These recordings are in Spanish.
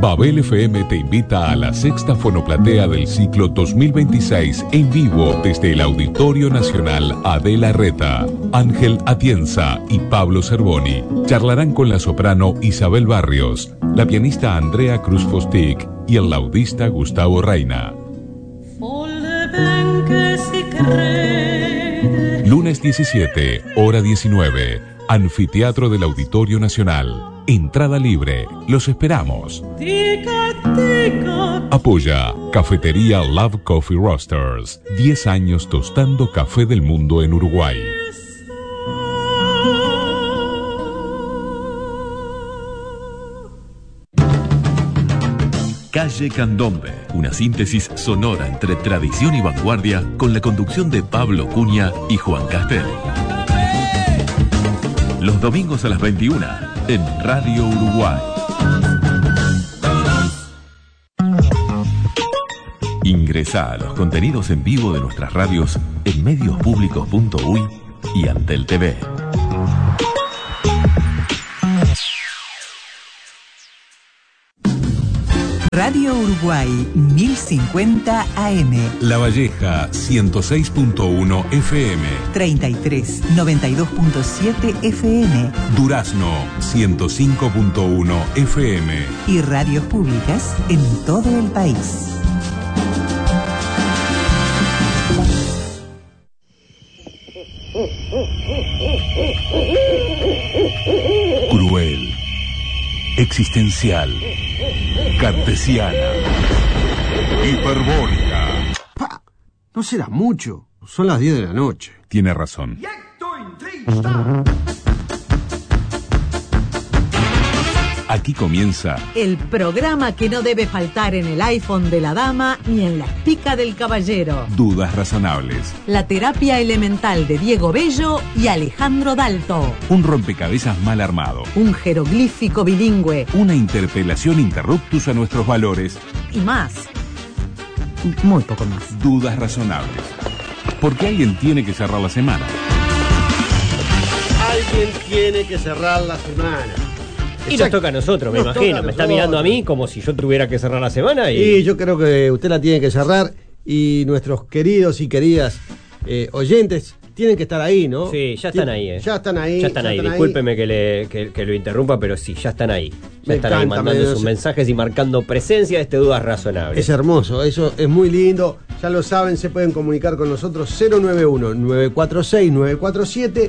Babel FM te invita a la sexta fonoplatea del ciclo 2026 en vivo desde el Auditorio Nacional Adela Reta. Ángel Atienza y Pablo Cervoni charlarán con la soprano Isabel Barrios, la pianista Andrea Cruz Fostic y el laudista Gustavo Reina. Lunes 17, hora 19, Anfiteatro del Auditorio Nacional. Entrada libre. Los esperamos. Apoya Cafetería Love Coffee Roasters. 10 años tostando café del mundo en Uruguay. Calle Candombe, una síntesis sonora entre tradición y vanguardia con la conducción de Pablo Cunha y Juan Castel. Los domingos a las 21 en Radio Uruguay. Ingresá a los contenidos en vivo de nuestras radios en mediospublicos.uy y Antel TV. Radio Uruguay 1050 AM. La Valleja 106.1 FM. 33 92.7 FM. Durazno 105.1 FM. Y radios públicas en todo el país. Cruel, existencial, cartesiana, hiperbólica. ¡Pa! No será mucho. Son las 10 de la noche. Tiene razón. Aquí comienza el programa que no debe faltar en el iPhone de la dama ni en la pica del caballero. Dudas Razonables. La terapia elemental de Diego Bello y Alejandro Dalto. Un rompecabezas mal armado. Un jeroglífico bilingüe. Una interpelación interruptus a nuestros valores. Y más. Muy poco más. Dudas Razonables. Porque alguien tiene que cerrar la semana. Alguien tiene que cerrar la semana. Y nos toca a nosotros, me imagino. Me está mirando a mí como si yo tuviera que cerrar la semana. Y yo creo que usted la tiene que cerrar. Y nuestros queridos y queridas oyentes tienen que estar ahí, ¿no? Sí, ya están ahí. Ya están ahí. Ya están ahí. Discúlpeme que lo interrumpa, pero sí, ya están ahí. Ya están ahí mandando sus mensajes y marcando presencia de Dudas Razonables. Es hermoso, eso es muy lindo. Ya lo saben, se pueden comunicar con nosotros 091-946-947,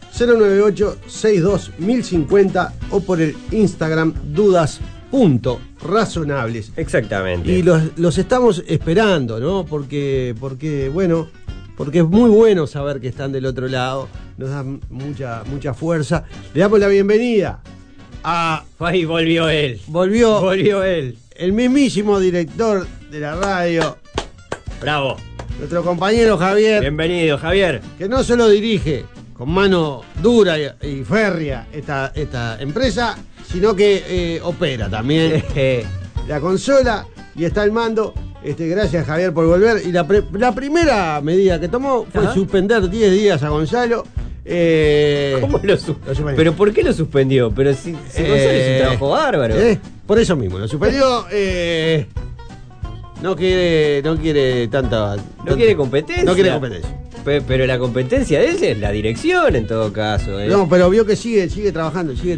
098-62-1050 o por el Instagram dudas.razonables. Exactamente. Y los estamos esperando, ¿no? Porque bueno, porque es muy bueno saber que están del otro lado. Nos da mucha fuerza. Le damos la bienvenida a... Ahí volvió él. Volvió él. El mismísimo director de la radio. Bravo. Nuestro compañero Javier. Bienvenido, Javier. Que no solo dirige con mano dura y férrea esta empresa, sino que opera también la consola y está al mando. Gracias, Javier, por volver. Y la primera medida que tomó fue suspender 10 días a Gonzalo. ¿Cómo lo suspendió? ¿Pero por qué lo suspendió? Pero si Gonzalo es un trabajo bárbaro. Por eso mismo, lo suspendió. No quiere tanta... No quiere competencia. No quiere competencia. Pero la competencia de él es la dirección, en todo caso. No, pero vio que sigue trabajando. Sí.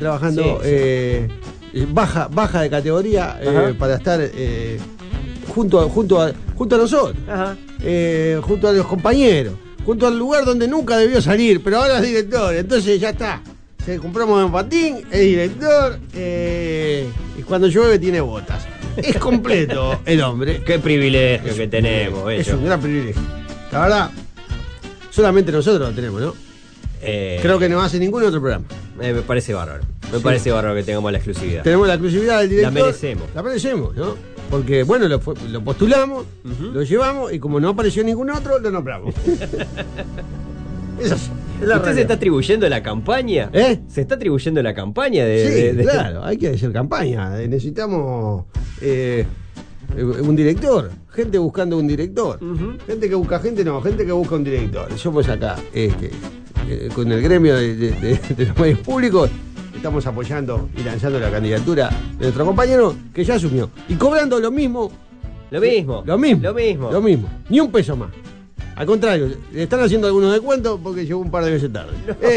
Baja de categoría para estar junto a nosotros. Ajá. Junto a los compañeros. Junto al lugar donde nunca debió salir, pero ahora es director. Entonces ya está. Se compramos un patín, es director. Y cuando llueve tiene botas. Es completo el hombre. Qué privilegio que tenemos. Es un gran privilegio. La verdad, solamente nosotros lo tenemos, ¿no? Creo que no hace ningún otro programa. Me parece bárbaro. Me parece bárbaro que tengamos la exclusividad. Tenemos la exclusividad del director. La merecemos, ¿no? Porque, bueno, lo postulamos, lo llevamos y como no apareció ningún otro, lo nombramos. Esa es la ¿Usted se está atribuyendo la campaña? ¿Se está atribuyendo la campaña de claro, hay que hacer campaña. Necesitamos un director. Gente buscando un director. Gente que busca gente que busca un director. Somos acá, con el gremio de los medios públicos, estamos apoyando y lanzando la candidatura de nuestro compañero que ya asumió. Y cobrando lo mismo. Lo mismo. Ni un peso más. Al contrario, le están haciendo algunos descuentos porque llegó un par de veces tarde.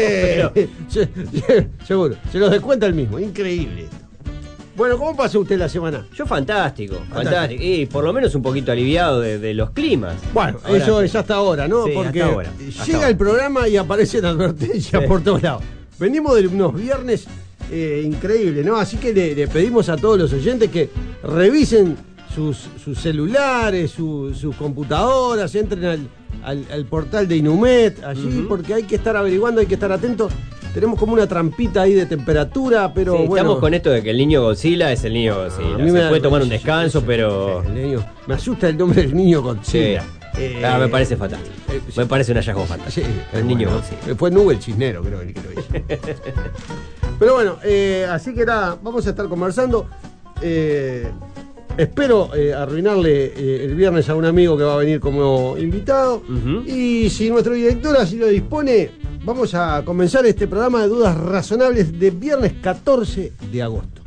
Seguro, se los descuenta el mismo. Increíble esto. Bueno, ¿cómo pasó usted la semana? Yo fantástico. Y por lo menos un poquito aliviado de los climas. Bueno, ahora, eso es hasta ahora, ¿no? Sí, porque hasta ahora. Llega el programa y aparecen advertencias por todos lados. Venimos de unos viernes increíbles, ¿no? Así que le pedimos a todos los oyentes que revisen sus celulares, sus computadoras, entren al portal de Inumet, allí, porque hay que estar averiguando, hay que estar atentos. Tenemos como una trampita ahí de temperatura, pero sí, bueno. Estamos con esto de que el niño Godzilla es el niño Godzilla. A mí se puede tomar un descanso, pero... Me asusta el nombre del niño Godzilla. Sí. Me parece fantástico. Me parece un hallazgo fantástico. Sí, el niño Godzilla. Fue Nube el Cisnero, creo que lo hizo. Pero bueno, así que nada, vamos a estar conversando. Espero arruinarle el viernes a un amigo que va a venir como invitado. Y si nuestro director así lo dispone, vamos a comenzar este programa de dudas razonables de viernes 14 de agosto.